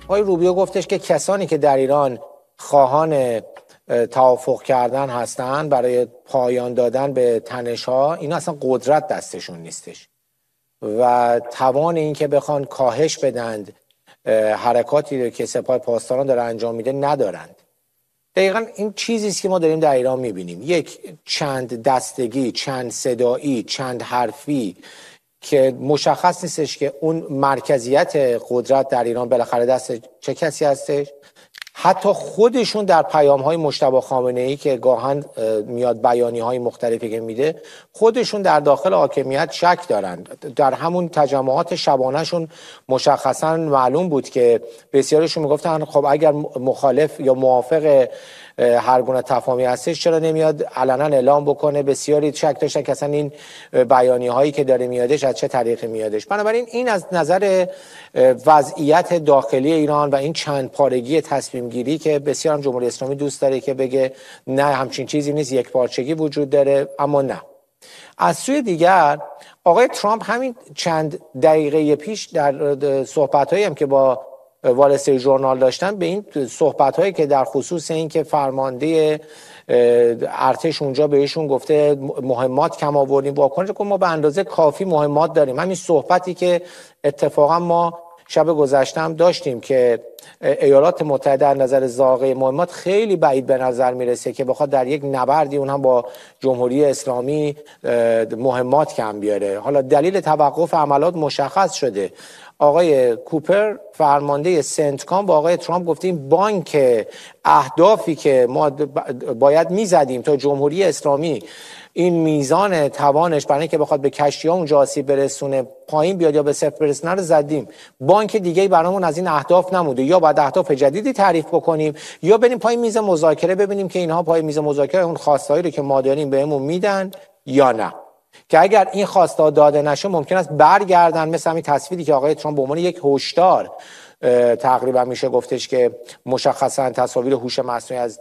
آقای روبیو گفتش که کسانی که در ایران خواهان توافق کردن هستن برای پایان دادن به تنش‌ها، اینا اصلا قدرت دستشون نیستش و توان این که بخوان کاهش بدند حرکاتی که سپاه پاسداران داره انجام میده ندارند. دقیقاً این چیزی است که ما داریم در ایران میبینیم، یک چند دستگی، چند صدایی، چند حرفی که مشخص نیستش که اون مرکزیت قدرت در ایران بالاخره دست چه کسی هستش. حتی خودشون در پیام‌های مجتبی خامنه‌ای که گاهن میاد بیانیه‌های مختلفی که میده، خودشون در داخل حاکمیت شک دارن. در همون تجمعات شبانه‌شون مشخصاً معلوم بود که بسیارشون میگفتن خب اگر مخالف یا موافق هر گونه تفاهمی هستش چرا نمیاد علنا اعلام بکنه. بسیاری شک داشتن که اصلا این بیانیه‌هایی که داره میادش از چه طریقی میادش. بنابراین این از نظر وضعیت داخلی ایران و این چند پارگی تصمیم گیری که بسیار هم جمهوری اسلامی دوست داره که بگه نه همچین چیزی نیست، یک پارچگی وجود داره، اما نه. از سوی دیگر آقای ترامپ همین چند دقیقه پیش در صحبت‌هایی هم که با وال استریت ژورنال داشتن به این صحبت‌هایی که در خصوص این که فرمانده ارتش اونجا بهشون گفته مهمات کم آوردیم، واکنش که ما به اندازه کافی مهمات داریم. همین صحبتی که اتفاقا ما شب گذشته هم داشتیم که ایالات متحده از نظر زاغه مهمات خیلی بعید به نظر میرسه که بخواد در یک نبردی اون هم با جمهوری اسلامی مهمات کم بیاره. حالا دلیل توقف عملات مشخص شده. آقای کوپر فرمانده سنتکام با آقای ترامپ گفته این بانک اهدافی که ما باید میزدیم تا جمهوری اسلامی این میزان توانش برای اینکه بخواد به کشتی‌ها اونجا آسیب برسونه پایین بیاد یا به صفر برسونه رو زدیم. بانک دیگه‌ای برامون از این اهداف نمونده. یا باید اهداف جدیدی تعریف بکنیم یا بریم پای میز مذاکره ببینیم که اینها پای میز مذاکره اون خواستهایی رو که ما داریم بهمون میدن یا نه. که اگر این خواسته داده نشه ممکن است برگردن، مثل همین تصویری که آقای ترامپ به عنوان یک هشدار تقریبا میشه گفتش که مشخصا تصاویر هوش مصنوعی از